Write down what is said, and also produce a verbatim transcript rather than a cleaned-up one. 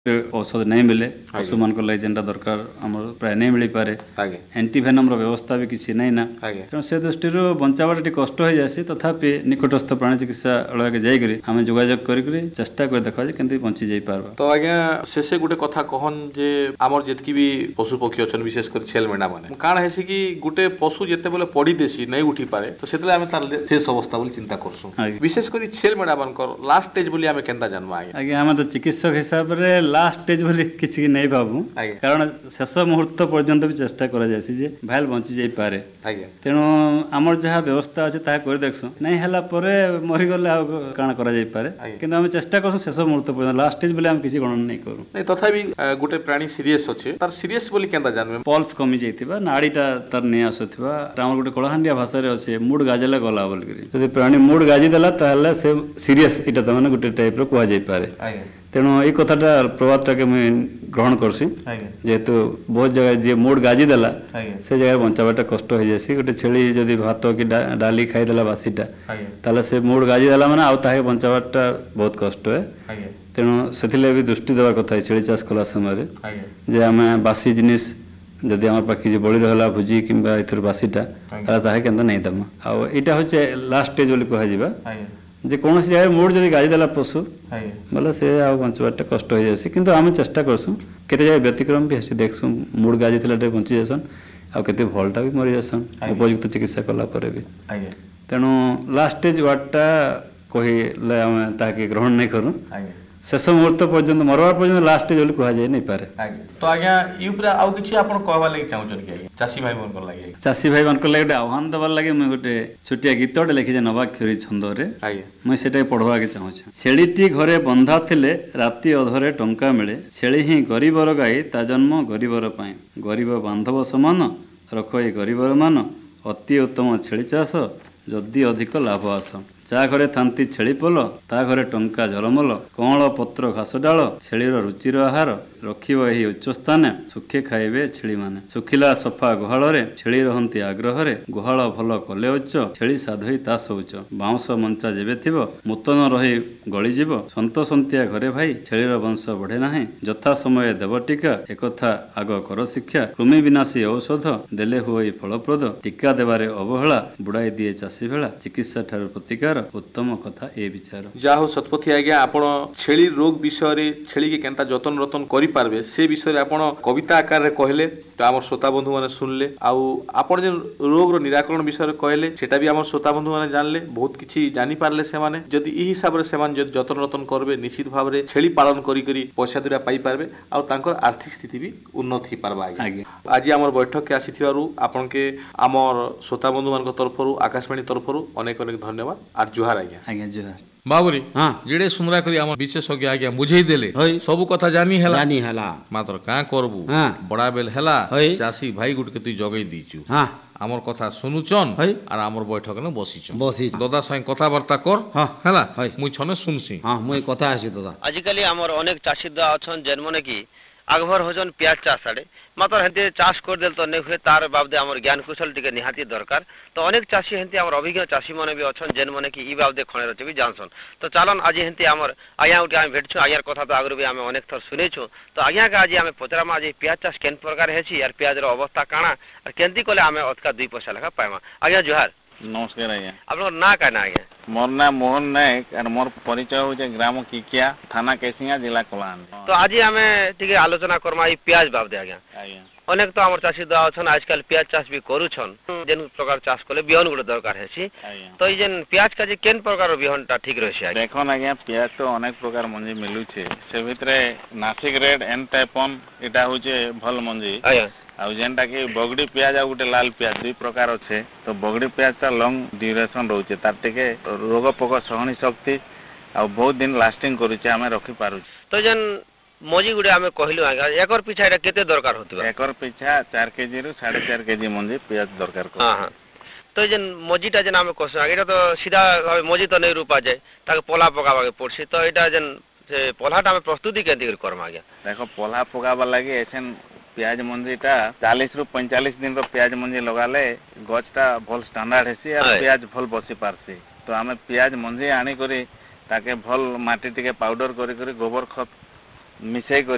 औषध नहीं मिले पशु मान जेनटा दरकार आमर प्राय नहीं मिल पारे एंटीभेनम व्यवस्था भी किसी नहीं ना तेणु से दृष्टि बचावाटा टी कष्ट हो जासी तथापि निकटस्थ प्राणी चिकित्सालय के जाइकरी आम जोगाजोग करी चेष्टा कर देखा केमती बंची जाई पारबा। तो आज्ञा शेषे गोटे कथा कहन जे आमर जेतकी भी पशु पक्षी अछन विशेष कर छेल मेंढा माने काण हेसी कि गोटे पशु जेते बेले पड़ी देसी नहीं उठी पारे तो सेतले आमे तार शेष अवस्था बोली चिंता करसु विशेष कर छेल मेंढा मानकर लास्ट स्टेज बोली आमे केनता जानबा आज्ञा आज्ञा हम तो चिकित्सक हिसाब रे लास्ट स्टेज बोली किसी नहीं भावु कारण शेष मुहूर्त पर्यंत भी चेष्टा करा जायसी जे भाइल बंची जाई पारे तेणु आमर जहाँ व्यवस्था अच्छे ताहा कर देखसु नहीं हला परे मरी गले आ काण करा जाई पारे किंतु हम चेष्टा करसु शेष मुहूर्त पर्यंत लास्ट स्टेज बोली हम किसी गणना नहीं करू नहीं तथापि गोटे प्राणी सीरियस अच्छे तार सीरियस बोली केनता जानबे पल्स कमी जाइथिबा नाड़ीटा तार नै आसुथिबा हमर गोटे कलाहांडिया भाषा रे अच्छे मूड गाजला गला बोल करी यदि प्राणी मूड गाजी देला ताहले से सीरियस इटा त माने गोटे टाइप रो कुआ जाई पारे तेणु ये कथाटा प्रभावटा के मुझे ग्रहण करसी जेहेतु बहुत जगह जी मूड गाजी देला से जगह बचावाटा कष्ट हो जासी गोटे छेली जदि भात कि डाली खाईदेला बासीटा ताले से मूड गाजी देला माने आउ ताहे बचावाटा बहुत कष्ट है तेणु से भी दृष्टि देवा कथा छेली चाष कला समय जे आम बासी जिनिस जदि आम पाखी बड़ी रहा भोजी कि बासीटा ताहे केनता नहीं दमा आउ यहाँ हूँ लास्ट स्टेज बोली कह जे कौन जगह मूड जब गाड़ीदेला पशु बोले से आ बचवाटा कष्ट हो जाए कि आम चेष्टा करसुँ केते जगह व्यतिक्रम भी हेसी देखसुँ मूड गाजी बंची जासन आते भलटा भी मरी जासन उपयुक्त चिकित्सा कला भी तेणु लास्ट स्टेज वार्डटा कहले आम ताकि ग्रहण नहीं करूँ शेष मुहूर्त पर्यंत मरवार पर्यंत लास्ट स्टेज बोली कह जाए नहीं पारे तो आज्ञा यूपरे आउ किछि आपण कहबा लागि चाहउछन कि चासी भाई मनकर लागि चासी भाई मनकर लागि गोटे आह्वान देबार लागि मैं गोटे छोटिया गीतटे लिखी नवाक्षरी छंद रे मैं सेटा पढ़वा के चाहूछ छेलीटी घरे बंधा थिले राति अधरे टंका मिले छेली ही गरीबर गाई ता जन्म गरीबर पाए गरीब बांधव समान रख ए गरीबर मान अति उत्तम छेली चाष जदि अधिक लाभ आस जा घरे थांती छेली पोल ता घरे टंका जलमल कौल पत्र घास डाल छेलीर रुचिर आहार रखिब एही उच्च स्थाने सुखे खाइबे छेली माने सुखिला सफा गुहाल रे छेली रहंती आग्रह रे गुहाल भल कले उच्च छेली साधई ता शौच बाउंस मंचा जेबे थिबो मुतन रही गली जीव सन्त सन्तिया घरे भाई छेलीर वंश बढ़े नाही यथा समय देव टीका एकथा आग कर शिक्षा कृमि विनाशी औषध देले हुई फलप्रद टीका देवारे अवहेला बुड़ाई दिए चाषी भेला चिकित्सा ठार प्रतिकार उत्तम कथा ए विचार जाहो सतपथी आज्ञा आपण छेली रोग विषय रे छेली के केनता जतन रतन करि पारबे से विषय रे आपण कविता आकार रे कहले तो हमर श्रोता बंधु माने सुनले आउ आपण जे रोग रो निराकरण विषय रे कहले सेटा भी हमर श्रोता बंधु माने जानले बहुत किछि जानि पारले से माने जदि ई हिसाब रे से माने जदि जतन रतन करबे निश्चित भाव रे छेली पालन करी करी पैसा दुरा पाई पारबे आउ तांकर आर्थिक स्थिति भी उन्नत ही पारबा आज्ञा आज हमर बैठक के आसीथिबारु आपण के हमर श्रोता बंधु मान तरफरु आकाशवाणी तरफरु अनेक अनेक धन्यवाद आर जुहार आज्ञा आज्ञा जुहार बाबुरी हाँ जेडे सुनरा करी हम विशेषज्ञ आज्ञा बुझेई देले सब कथा जानी हला जानी हला मात्र का करबू हाँ बड़ा बेल हला चासी भाई गुट के तू जगई दीचू हाँ आमर कथा सुनुचन और आमर बैठक ने बसिचन बसी दादा संग कथा वार्ता कर हाँ हला मुई छने सुनसी हाँ मुई कथा आसी दादा आजिकली आमर अनेक चाषी दा अछन जेन माने की आगभर होजन प्याज चाष आड़े मात्र हेंते चाष कर देल तो नहीं हुए तार बाबदे आमर ज्ञान कुशल टिके निहाती दरकार तो अनेक चाषी हेंते आमर अभिज्ञ चाषी माने भी अछन जेन माने की ई बाबदे खणे रचे भी जानसन तो चालन आज हेंते आमर आया उठे आम भेटछु आयार कथा तो आगरु भी आमे अनेक थर सुनेछु तो आज्ञा का आज आमे पचरामा आज प्याज चाष केन प्रकार हेछि यार प्याज रो अवस्था काना और केंती कोले आमे अतका दुई पैसा लेखा पाइमा आज्ञा जुहार नमस्कार आज्ञा आपन ना का ना आज्ञा मोर ना मोहन नायक और मोर परिचय होचे ग्राम किकिया थाना केसिंगा जिला कोलान तो आज आमे टिके आलोचना करमा ई प्याज बाबदे आज्ञा आज्ञा अनेक तो आमर चाषी दा अछन आजकल प्याज चाष भी करूछन जेन प्रकार चाष कले बिहन गुटे दरकार हेसी तो ई जेन प्याज का जे केन प्रकार बिहनटा ठीक रहसी देखो ना आज्ञा प्याज तो अनेक प्रकार मंजी मिलुछे से भितरे नासिक रेड एन टाइपन एटा होचे भल मंजी आज्ञा आउ जेनटा कि बगड़ी प्याज आ गोटे लाल प्याज दुई प्रकार अच्छे तो बगड़ी प्याज ता लंग ड्यूरेशन रोचे तार टिके रोग पोक सहनी शक्ति आ बहुत दिन लास्टिंग करूचे आमे रखी पारुछ तो जेन मजी गुडे आमे कहलु आगा एकर पिछा एटा केते दरकार होतबा एकर पिछा चार केजी रु साढ़े चार केजी मंजी प्याज दरकार को हां हां तो जेन मजीटा जेन आमे कहसु एटा तो सीधा मजी तो नहीं रूपा जाय ताके पोला पकाबा के पड़सी तो एटा जेन से पोलाटा आमे प्रस्तुति केंती करम आगा देखो पोला पकाबा लागि एछन प्याज मंजीटा चालीस रु पैंतालीस दिन रो प्याज मंजी लगाले गछटा भल स्टैंडर्ड हेसी आ प्याज भल बसी पारसी तो आमे प्याज मंजी आनी करी ताके भल माटी टिके पाउडर करी करी गोबर खत मिसाई